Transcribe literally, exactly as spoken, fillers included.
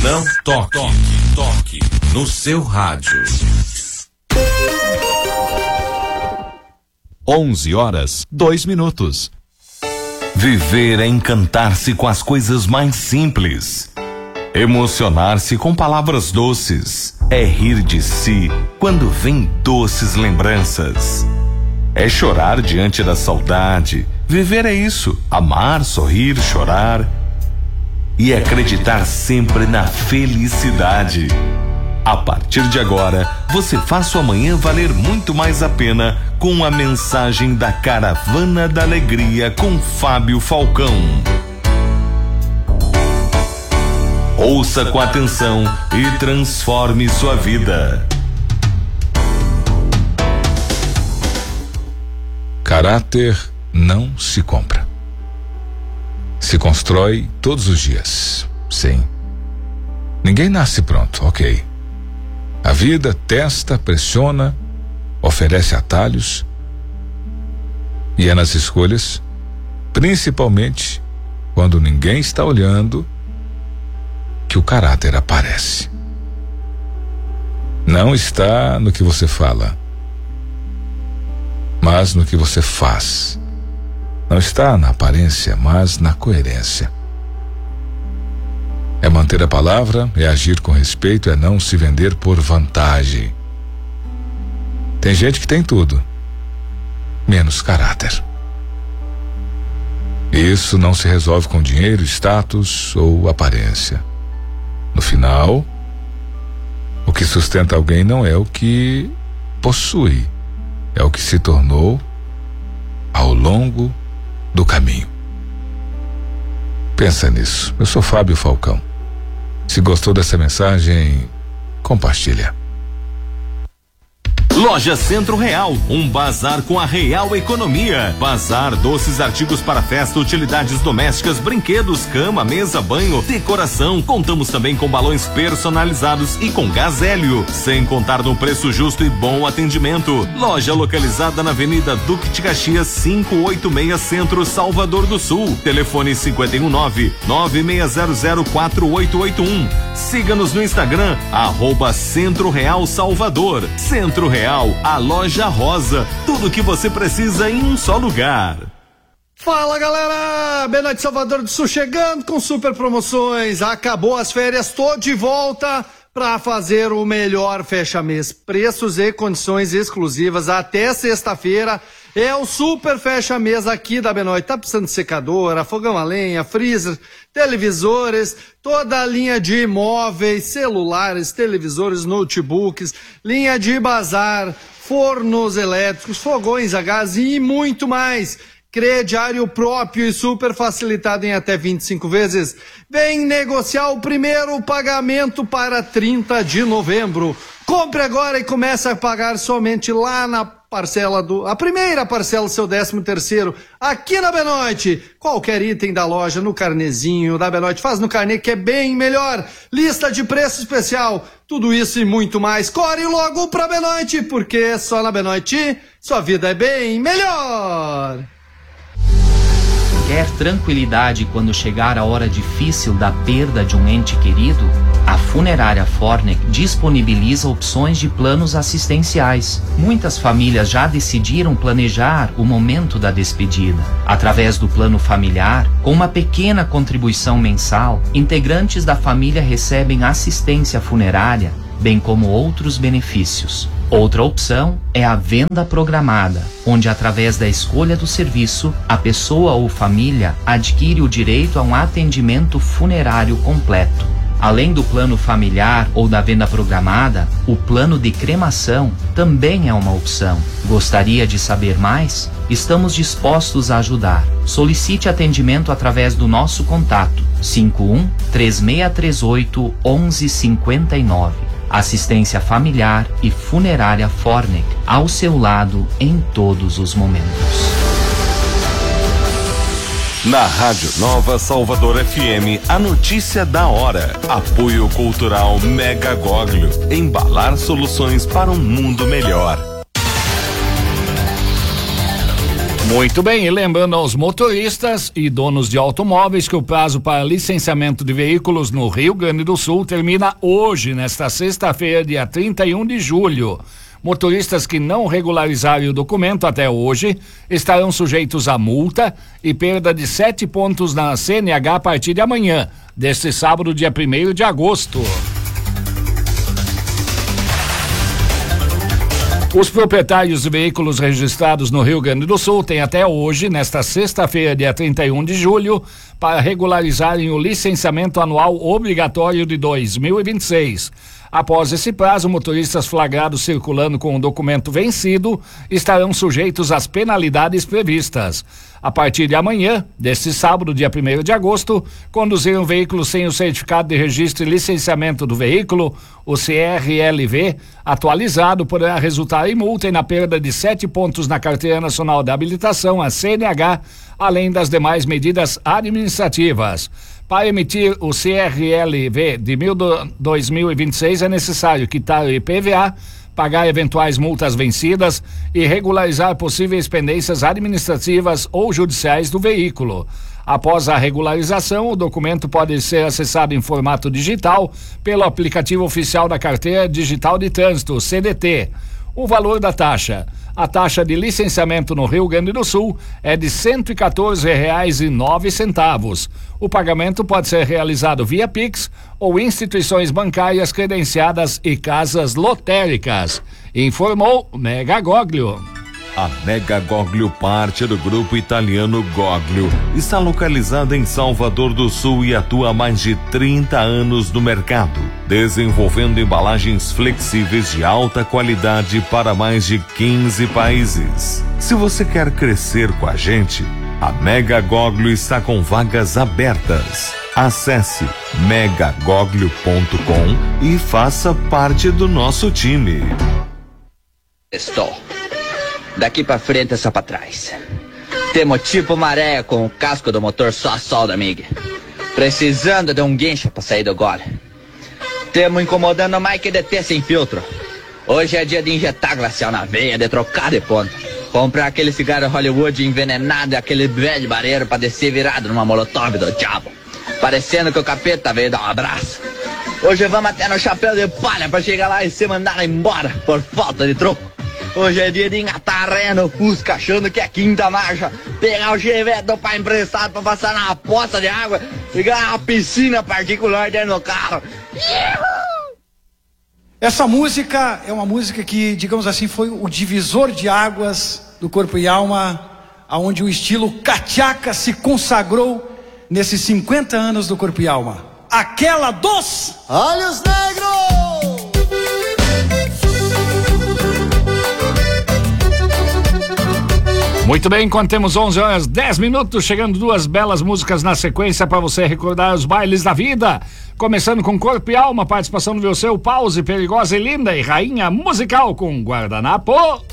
Não toque, toque no seu rádio. onze horas, dois minutos. Viver é encantar-se com as coisas mais simples. Emocionar-se com palavras doces. É rir de si quando vem doces lembranças. É chorar diante da saudade. Viver é isso. Amar, sorrir, chorar. E acreditar sempre na felicidade. A partir de agora, você faz sua manhã valer muito mais a pena com a mensagem da Caravana da Alegria com Fábio Falcão. Ouça com atenção e transforme sua vida. Caráter não se compra. Se constrói todos os dias. Sim. Ninguém nasce pronto, ok. A vida testa, pressiona, oferece atalhos. E é nas escolhas, principalmente quando ninguém está olhando, que o caráter aparece. Não está no que você fala, mas no que você faz. Não está na aparência, mas na coerência. É manter a palavra, é agir com respeito, é não se vender por vantagem. Tem gente que tem tudo, menos caráter. Isso não se resolve com dinheiro, status ou aparência. No final, o que sustenta alguém não é o que possui, é o que se tornou ao longo do caminho. Pensa nisso. Eu sou Fábio Falcão. Se gostou dessa mensagem, compartilha. Loja Centro Real, um bazar com a real economia. Bazar, doces, artigos para festa, utilidades domésticas, brinquedos, cama, mesa, banho, decoração. Contamos também com balões personalizados e com gás hélio, sem contar no preço justo e bom atendimento. Loja localizada na Avenida Duque de Caxias, quinhentos e oitenta e seis Centro, Salvador do Sul. Telefone cinco um nove, nove seis zero zero, quatro oito oito um. Siga-nos no Instagram, arroba Centro Real Salvador. Centro Real, a loja rosa, tudo que você precisa em um só lugar. Fala galera, Benoite Salvador do Sul chegando com super promoções. Acabou as férias, tô de volta para fazer o melhor fecha-mês. Preços e condições exclusivas até sexta-feira. É o super fecha-mês aqui da Benoite. Tá precisando de secadora, fogão a lenha, freezer, televisores, toda a linha de imóveis, celulares, televisores, notebooks, linha de bazar, fornos elétricos, fogões a gás e muito mais. Crediário próprio e super facilitado em até vinte e cinco vezes. Vem negociar o primeiro pagamento para trinta de novembro. Compre agora e comece a pagar somente lá na parcela do... A primeira parcela do seu décimo terceiro, aqui na Benoite. Qualquer item da loja, no carnezinho da Benoite, faz no carnê que é bem melhor. Lista de preço especial, tudo isso e muito mais. Corre logo pra Benoite, porque só na Benoite sua vida é bem melhor. Quer tranquilidade quando chegar a hora difícil da perda de um ente querido? A Funerária Fornec disponibiliza opções de planos assistenciais. Muitas famílias já decidiram planejar o momento da despedida. Através do plano familiar, com uma pequena contribuição mensal, integrantes da família recebem assistência funerária, bem como outros benefícios. Outra opção é a venda programada, onde através da escolha do serviço, a pessoa ou família adquire o direito a um atendimento funerário completo. Além do plano familiar ou da venda programada, o plano de cremação também é uma opção. Gostaria de saber mais? Estamos dispostos a ajudar. Solicite atendimento através do nosso contato cinco um, três seis três oito, um um cinco nove. Assistência familiar e funerária Fornec, ao seu lado em todos os momentos. Na Rádio Nova Salvador F M, a notícia da hora. Apoio Cultural Mega Goglio. Embalar soluções para um mundo melhor. Muito bem, e lembrando aos motoristas e donos de automóveis que o prazo para licenciamento de veículos no Rio Grande do Sul termina hoje, nesta sexta-feira, dia trinta e um de julho. Motoristas que não regularizarem o documento até hoje estarão sujeitos a multa e perda de sete pontos na C N H a partir de amanhã, deste sábado, dia primeiro de agosto. Os proprietários de veículos registrados no Rio Grande do Sul têm até hoje, nesta sexta-feira, dia trinta e um de julho, para regularizarem o licenciamento anual obrigatório de dois mil e vinte e seis. Após esse prazo, motoristas flagrados circulando com o documento vencido estarão sujeitos às penalidades previstas. A partir de amanhã, deste sábado, dia primeiro de agosto, conduzir um veículo sem o certificado de registro e licenciamento do veículo, o C R L V, atualizado, poderá resultar em multa e na perda de sete pontos na Carteira Nacional de Habilitação, a C N H, além das demais medidas administrativas. Para emitir o C R L V de dois mil e vinte e seis é necessário quitar o I P V A, pagar eventuais multas vencidas e regularizar possíveis pendências administrativas ou judiciais do veículo. Após a regularização, o documento pode ser acessado em formato digital pelo aplicativo oficial da Carteira Digital de Trânsito, C D T. O valor da taxa. A taxa de licenciamento no Rio Grande do Sul é de cento e quatorze reais e nove centavos. O pagamento pode ser realizado via Pix ou instituições bancárias credenciadas e casas lotéricas. Informou Mega Goglio. A Mega Goglio, parte do grupo italiano Goglio, está localizada em Salvador do Sul e atua há mais de trinta anos no mercado, desenvolvendo embalagens flexíveis de alta qualidade para mais de quinze países. Se você quer crescer com a gente, a Mega Goglio está com vagas abertas. Acesse mega goglio ponto com e faça parte do nosso time. Estou. Daqui pra frente é só pra trás. Temos tipo maré com o casco do motor só a solda, amiga. Precisando de um guincho pra sair do gole. Temos incomodando mais que D T sem filtro. Hoje é dia de injetar glacial na veia, de trocar de ponta. Comprar aquele cigarro Hollywood envenenado e aquele velho bareiro pra descer virado numa molotov do diabo. Parecendo que o capeta veio dar um abraço. Hoje vamos até no chapéu de palha pra chegar lá e ser mandado embora por falta de troco. Hoje é dia de engatar a ré no Fusca, achando que é quinta marcha. Pegar o chevette do pai emprestado pra passar na poça de água e ganhar uma piscina particular dentro do carro. Essa música é uma música que, digamos assim, foi o divisor de águas do Corpo e Alma, aonde o estilo cachaca se consagrou nesses cinquenta anos do Corpo e Alma. Aquela dos Olhos Negros! Muito bem, enquanto temos onze horas dez minutos, chegando duas belas músicas na sequência para você recordar os bailes da vida. Começando com Corpo e Alma, participação do Vilseu, Pause, Perigosa e Linda, e Rainha Musical com Guardanapo.